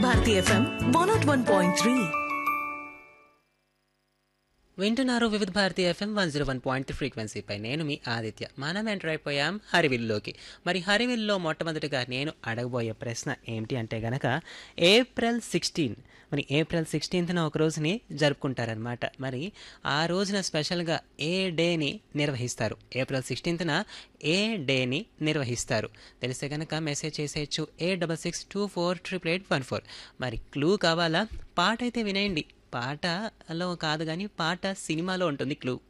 Bharati FM 101.3. వింటున్నారు వివిధ Bharati FM 101.3 ఫ్రీక్వెన్సీపై. నేను మీ ఆదిత్య. మనం ఎంటర్ అయిపోయాం హరివిల్లోకి. మరి హరివిల్లో మొట్టమొదటిగా నేను అడగబోయే ప్రశ్న ఏమిటి అంటే గనక ఏప్రిల్ 16. మరి ఏప్రిల్ 16న ఒక రోజుని జరుపుకుంటారనమాట. మరి ఆ రోజున స్పెషల్గా ఏ డేని నిర్వహిస్తారు? ఏప్రిల్ 16న ఏ డేని నిర్వహిస్తారు తెలిస్తే కనుక మెసేజ్ చేసేయచ్చు 8662488814. మరి క్లూ కావాలా? పాట అయితే వినేయండి. పాటలో కాదు కానీ పాట సినిమాలో ఉంటుంది క్లూ.